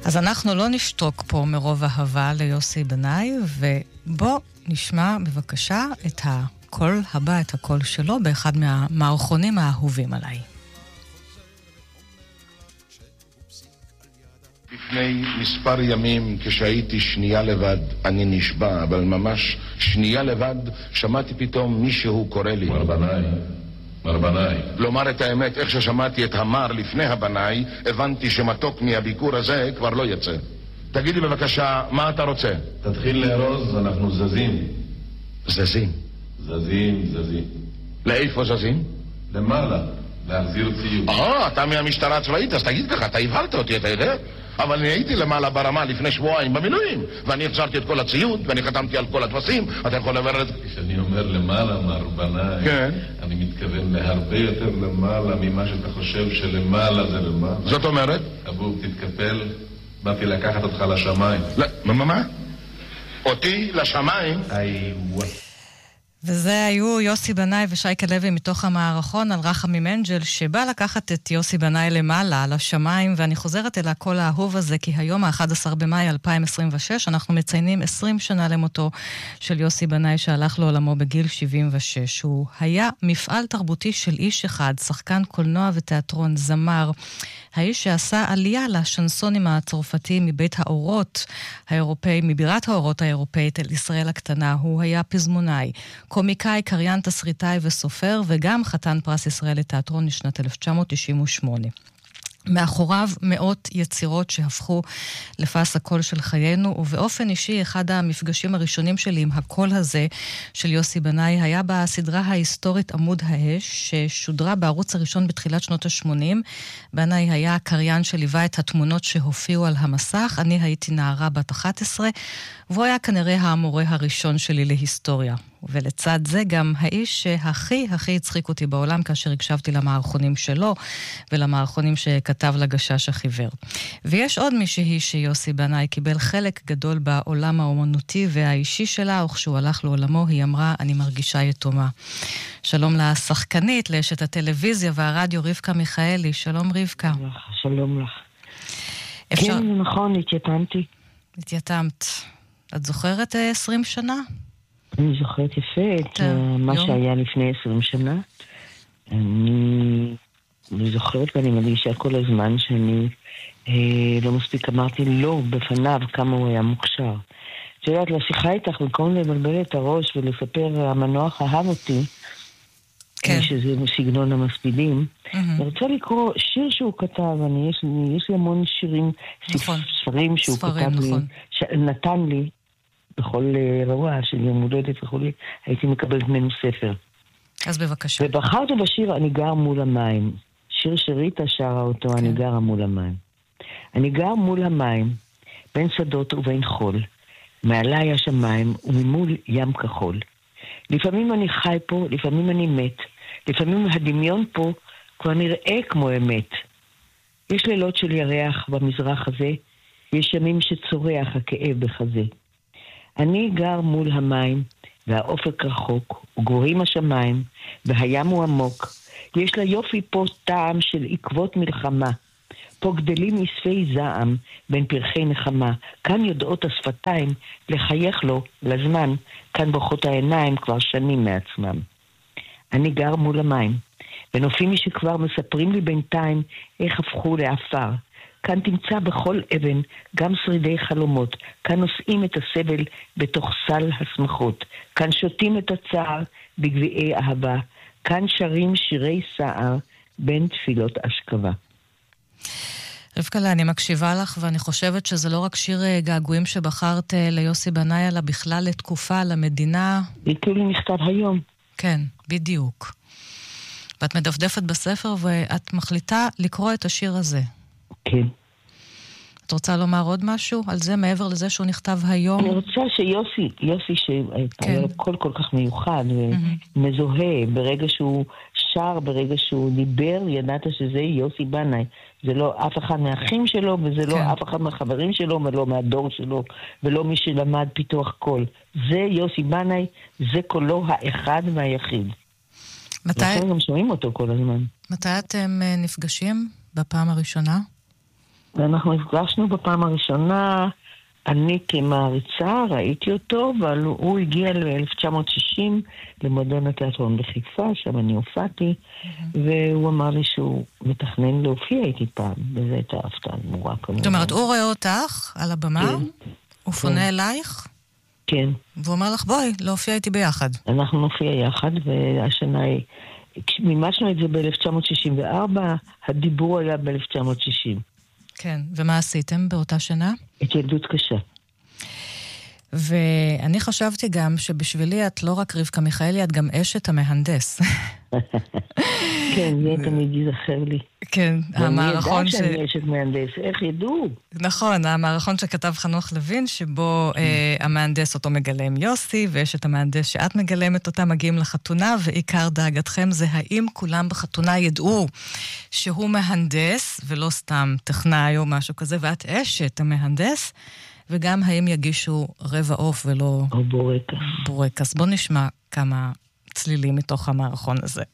אז אנחנו לא נשתוק פה מרוב אהבה ליוסי בנאי, ובוא נשמע בבקשה את הקול הבא, את הקול שלו, באחד מהמערכונים האהובים עליי. לפני מספר ימים, כשהייתי שנייה לבד, אני נשבע, אבל ממש שנייה לבד, שמעתי פתאום מישהו קורא לי. מר בנאי. לומר את האמת, איך ששמעתי את המר לפני הבנאי, הבנתי שמתוק מהביקור הזה כבר לא יצא. תגידי בבקשה, מה אתה רוצה? תתחיל להרוז, אנחנו זזים. זזים? זזים. לאיפה זזים? למעלה, להחזיר ציוד. אתה מהמשטרה הצבאית, אז תגיד ככה, אתה הבהרת אותי, אתה יודע? אבל אני הייתי למעלה ברמה לפני שבועיים במילואים, ואני החזרתי את כל הציוד, ואני חתמתי על כל הדפסים. אתה יכול לברר את... כשאני אומר למעלה, מר בנאי, כן. אני מתכוון להרבה יותר למעלה ממה שאתה חושב שלמעלה זה למעלה. זאת אומרת? אבוב, תתקפל, באתי לקחת אותך לשמיים. מה? אותי לשמיים? וזה היו יוסי בנאי ושייקה לוי מתוך המערכון על רחמי מנג'ל, שבא לקחת את יוסי בנאי למעלה, על השמיים, ואני חוזרת אל הקול האהוב הזה, כי היום ה-11 במאי 2026, אנחנו מציינים 20 שנה למותו של יוסי בנאי, שהלך לעולמו בגיל 76. הוא היה מפעל תרבותי של איש אחד, שחקן קולנוע ותיאטרון, זמר, האיש שעשה עלייה לשנסונים הצרפתיים מבית האורות האירופאי, מבירת האורות האירופאית אל ישראל הקטנה. הוא היה פזמונאי, קומיקאי, קריין, תסריטאי וסופר, וגם חתן פרס ישראל לתיאטרון לשנת 1998. מאחוריו מאות יצירות שהפכו לפס הקול של חיינו, ובאופן אישי אחד המפגשים הראשונים שלי עם הקול הזה של יוסי בנאי היה בסדרה ההיסטורית עמוד האש, ששודרה בערוץ הראשון בתחילת שנות ה-80. בנאי היה קריין שליווה את התמונות שהופיעו על המסך, אני הייתי נערה בת 11, והוא היה כנראה המורה הראשון שלי להיסטוריה. ולצד זה גם האיש שהכי הצחיק אותי בעולם כאשר הקשבתי למערכונים שלו ולמערכונים שכתב לגשש החיוור. ויש עוד מישהי שיוסי בנאי קיבל חלק גדול בעולם האומנותי והאישי שלה, וכשהוא הלך לעולמו היא אמרה, אני מרגישה יתומה. שלום לשחקנית, לאשת הטלוויזיה והרדיו רבקה מיכאלי. שלום רבקה. שלום לך. כן, נכון, התייתמת. את זוכרת 20 שנה? אני זוכרת יפה את מה שהיה לפני 20 שנה. אני זוכרת ואני מרגישה כל הזמן שאני לא מספיק אמרתי לא בפניו כמה הוא היה מוכשר. את יודעת, לשיחה איתך, במקום לבלבל את הראש ולספר המנוח אהב אותי, שזה סגנון המספידים, אני רוצה לקרוא שיר שהוא כתב, יש לי המון שירים, ספרים שהוא כתב לי, נתן לי, בכל רוע של יום הולדת וכו', הייתי מקבלת ממנו ספר. אז בבקשה. ובחרתי בשיר אני גר מול המים. שיר שריטה שרה אותו, אני גרה מול המים. אני גר מול המים, בין שדות ובין חול, מעליי השמיים וממול ים כחול. לפעמים אני חי פה, לפעמים אני מת. לפעמים הדמיון פה כבר נראה כמו אמת. יש לילות של ירח במזרח הזה, יש ימים שצורח הכאב בחזה. אני גר מול המים, והאופק רחוק, וגבוהים השמיים, והים הוא עמוק. יש לה יופי פה טעם של עקבות מלחמה. פה גדלים אספי זעם בין פרחי נחמה. כאן יודעות השפתיים לחייך לו לזמן. כאן בוכות העיניים כבר שנים מעצמם. אני גר מול המים, ונופים שכבר מספרים לי בינתיים איך הפכו לאפר. כאן תמצא בכל אבן גם שרידי חלומות. כאן נושאים את הסבל בתוך סל השמחות. כאן שותים את הצער בגביעי אהבה. כאן שרים שירי סער בין תפילות אשכבה. רבקה, אני מקשיבה לך ואני חושבת שזה לא רק שיר געגועים שבחרת ליוסי בנאי, אלא בכלל לתקופה, למדינה. כאילו נכתב היום. כן, בדיוק. ואת מדפדפת בספר ואת מחליטה לקרוא את השיר הזה. כן. את רוצה לומר עוד משהו על זה, מעבר לזה שהוא נכתב היום? אני רוצה יוסי שהיה לו קול כל כך מיוחד ומזוהה, ברגע שהוא שר, ברגע שהוא דיבר, ידעת שזה יוסי בנאי. זה לא אף אחד מהאחים שלו, וזה לא אף אחד מהחברים שלו, ולא מהדור שלו, ולא מי שלמד פיתוח קול. זה יוסי בנאי, זה קולו האחד והיחיד. אנחנו גם שומעים אותו כל הזמן. מתי אתם נפגשים בפעם הראשונה? ואנחנו נפגשנו בפעם הראשונה, אני כמעריצה, ראיתי אותו, אבל הוא הגיע ל-1960 למועדון התיאטרון בחיפה, שם אני הופעתי, והוא אמר לי שהוא מתכנן להופיע איתי פעם, וזה הייתה הפתעה נורא כמובן. זאת אומרת, הוא רואה אותך על הבמה, הוא פונה אלייך, כן. והוא אומר לך, בואי, להופיע איתי ביחד. אנחנו נופיע יחד, והשנה היא, מימשנו את זה ב-1964, הדיבור היה ב-1960. כן, ומה עשיתם באותה שנה? את ילדות קשה. ואני חשבתי גם שבשבילי את לא רק רבקה מיכאלי, את גם אשת המהנדס. כן, זה תמיד ייזכר לי. כן, המערכון אני ידע שאני אשת מהנדס, איך ידעו? נכון, המערכון שכתב חנוך לוין, שבו המהנדס אותו מגלם יוסי, ויש את המהנדס שאת מגלמת אותה, מגיעים לחתונה, ועיקר דאגתכם זה האם כולם בחתונה ידעו שהוא מהנדס, ולא סתם טכנאי או משהו כזה, ואת אשת המהנדס, וגם האם יגישו רבע עוף ולא או בורקס. בורקס. בוא נשמע כמה צלילים מתוך המערכון הזה.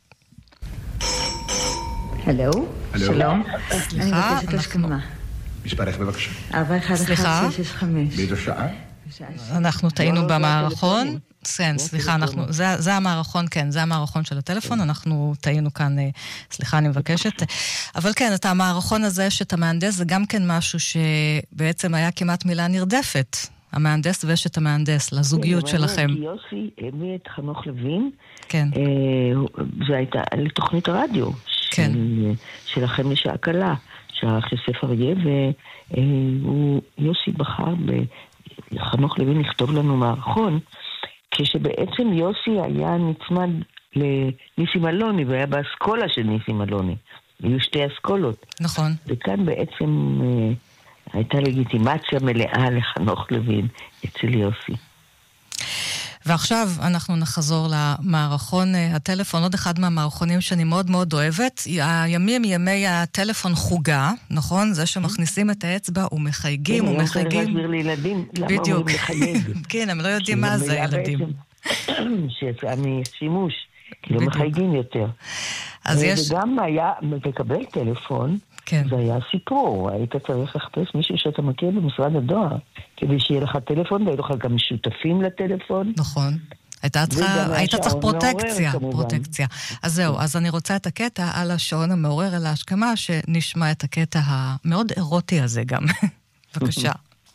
הלו, שלום. סליחה, אני מבקשת השכמה. מספרך בבקשה. 411665. באיזו שעה? אנחנו טעינו במערכון. כן, סליחה, זה המערכון, כן, זה המערכון של הטלפון, אנחנו טעינו כאן, סליחה, אני מבקשת. אבל כן, את המערכון הזה שאתה מהנדס, זה גם כן משהו שבעצם היה כמעט מילה נרדפת. המהנדס ואשת המהנדס, לזוגיות שלכם. יוסי הביא את חנוך לוין, כן. זה הייתה לתוכנית הרדיו, כן. של החם לשעה קלה, שערך יוסף אריה, ויוסי בחר בחנוך לוין לכתוב לנו מערכון, כשבעצם יוסי היה נצמד לניסים אלוני, והיה באסכולה של ניסים אלוני. היו שתי אסכולות. נכון. וכאן בעצם הייתה לגיטימציה מלאה לחנוך לוין אצל יוסי. ועכשיו אנחנו נחזור למערכון הטלפון, עוד אחד מהמערכונים שאני מאוד מאוד אוהבת. הימים ימי הטלפון חוגה, נכון? זה שמכניסים את האצבע ומחייגים ומחייגים. אני רוצה להסביר לילדים למה אומרים לחייג. כן, הם לא יודעים מה זה ילדים. שיצאה משימוש, כי לא מחייגים יותר. וגם היה לקבל טלפון, זה היה סיפור. היית צריך לחפש מישהו שאתה מכיר במשרד הדואר, כדי שיהיה לך טלפון, והיו לך גם שותפים לטלפון. נכון. היית צריך פרוטקציה. אז זהו, אז אני רוצה את הקטע על השעון המעורר, על ההשכמה, שנשמע את הקטע המאוד אירוטי הזה גם. בבקשה.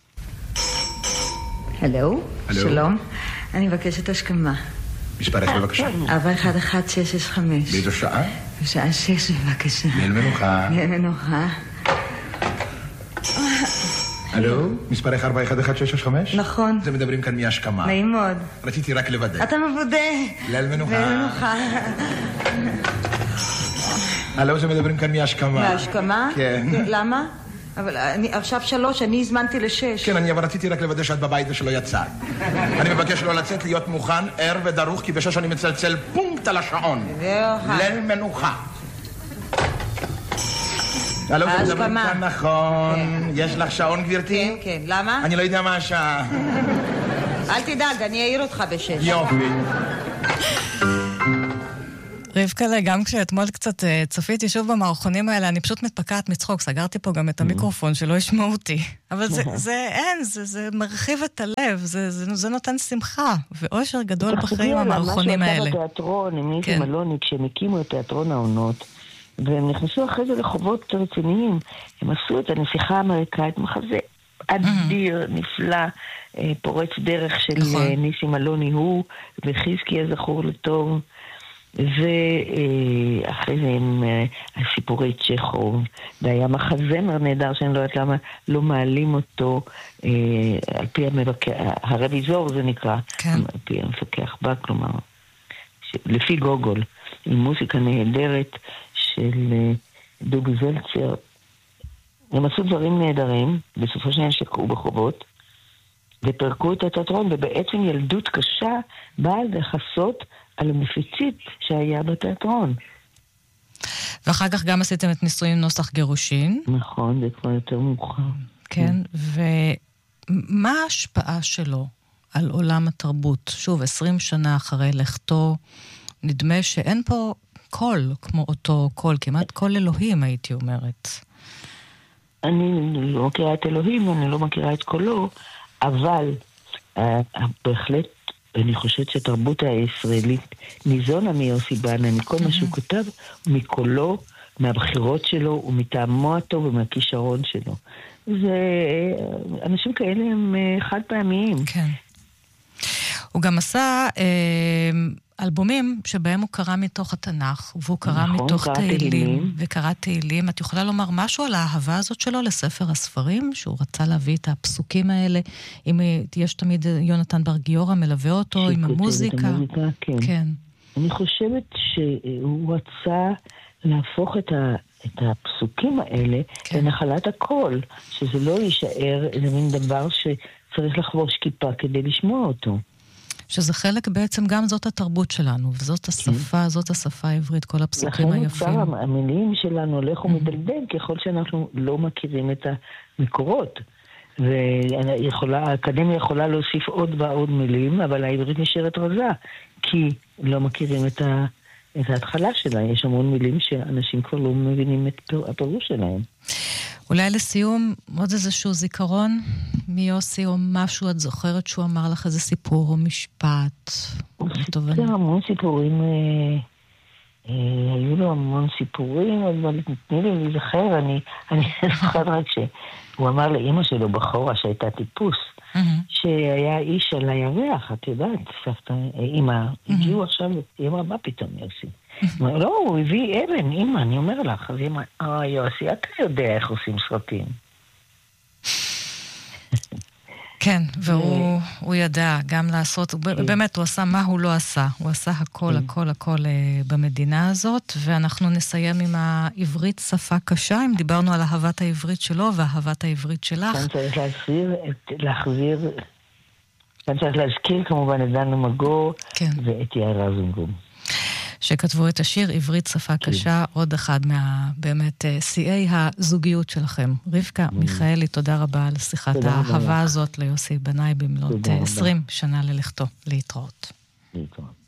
הלו, שלום. אני מבקשת השכמה. מספרך בבקשה. 411665. באיזו שעה? בשעה 6 בבקשה. ליל מנוחה. ליל מנוחה. הלו, מספרך 411665? נכון. זה מדברים כאן מהשכמה. נעים מאוד. רציתי רק לוודא. אתה מבודה. ליל מנוחה. ליל מנוחה. הלו, זה מדברים כאן מהשכמה. מהשכמה? כן. למה? אבל עכשיו 3, אני הזמנתי ל6. כן, אבל רציתי רק לוודא שאת בבית ושלא יצאת. אני מבקש לא לצאת, להיות מוכן, ער ודרוך, כי ב6 אני מצלצל פונקט על השעון. ליל מנוחה. הלו, זה מדברים כאן נכון. יש לך שעון, גברתי? כן, כן. למה? אני לא יודע מה השעה. אל תדאג, אני אעיר אותך ב6. יופי. רבקה, גם כשאתמול קצת צפיתי שוב במערכונים האלה, אני פשוט מתפקעת מצחוק, סגרתי פה גם את המיקרופון שלא ישמעו אותי. אבל זה מרחיב את הלב, זה נותן שמחה, ואושר גדול בחיים המערכונים האלה. מה שהייתה בתיאטרון, עם ניסים אלוני, כשהם הקימו את תיאטרון העונות, והם נכנסו אחרי זה לחובות רציניים, הם עשו את הנסיכה האמריקאית, מחזה אדיר, נפלא, פורץ דרך של ניסים אלוני, הוא וחזקי הזכור לטוב, ואחרי זה עם הסיפורי צ'כוב, והיה מחזמר נהדר שאני לא יודעת למה לא מעלים אותו על פי הרוויזור זה נקרא, על פי המפקח בה, כלומר לפי גוגול, עם מוזיקה נהדרת של דובי זלצר. הם עשו דברים נהדרים, בסופו של דבר שקעו בחובות ופרקו את התיאטרון, ובעצם ילדות קשה באה לחסות על המפיצית שהיה בתיאטרון. ואחר כך גם עשיתם את ניסויים נוסח גירושין. נכון, זה כבר יותר מאוחר. כן, ומה ההשפעה שלו על עולם התרבות? שוב, 20 שנה אחרי לכתו, נדמה שאין פה קול כמו אותו קול, כמעט קול אלוהים הייתי אומרת. אני לא מכירה את אלוהים, אני לא מכירה את קולו, אבל בהחלט אני חושבת שהתרבות הישראלית ניזונה מיוסי בנאי, מכל מה שהוא כותב, מקולו, מהבחירות שלו ומטעמו הטוב ומהכישרון שלו. אנשים כאלה הם חד פעמיים. כן. הוא גם עשה אלבומים שבהם הוא קרא מתוך התנ"ך, והוא קרא מתוך תהילים, וקרא תהילים. את יכולה לומר משהו על האהבה הזאת שלו לספר הספרים, שהוא רצה להביא את הפסוקים האלה, אם יש תמיד יונתן בר גיורא מלווה אותו עם המוזיקה. כן. אני חושבת שהוא רצה להפוך את הפסוקים האלה לנחלת הכל, שזה לא יישאר איזה מין דבר שצריך לחבוש כיפה כדי לשמוע אותו. שזה חלק בעצם גם זאת התרבות שלנו, וזאת השפה, זאת השפה העברית, כל הפסוקים היפים. לכן המילים שלנו הולך ומדלדל ככל שאנחנו לא מכירים את המקורות. והאקדמיה יכולה להוסיף עוד ועוד מילים, אבל העברית נשארת רזה, כי לא מכירים את ההתחלה שלה. יש המון מילים שאנשים כבר לא מבינים את הפירוש שלהם. אולי לסיום, עוד איזשהו זיכרון מיוסי, או משהו את זוכרת שהוא אמר לך, איזה סיפור או משפט? זה המון סיפורים, היו לו המון סיפורים, אבל תתני לי להיזכר, אני זוכרת רק שהוא אמר לאמא שלו בחורה שהייתה טיפוס, שהיה איש על הירח, את יודעת, סבתא, אמא, הגיעו עכשיו, היא אמרה, מה פתאום יוסי? לא, הוא הביא אבן, אמא, אני אומר לך, אז אמא, יוסי, אתה יודע איך עושים סרטים. כן, והוא ידע גם לעשות, באמת הוא עשה מה הוא לא עשה, הוא עשה הכל, הכל, הכל במדינה הזאת, ואנחנו נסיים עם העברית שפה קשה, אם דיברנו על אהבת העברית שלו ואהבת העברית שלך. כאן צריך להזכיר כמובן את דנה מגור ואת יאיר רזנבלום. שכתבו את השיר עברית שפה קשה, עוד אחד באמת שיאי הזוגיות שלכם. רבקה מיכאלי, תודה רבה על שיחת האהבה הזאת ליוסי בנאי במלאת 20 שנה ללכתו. להתראות.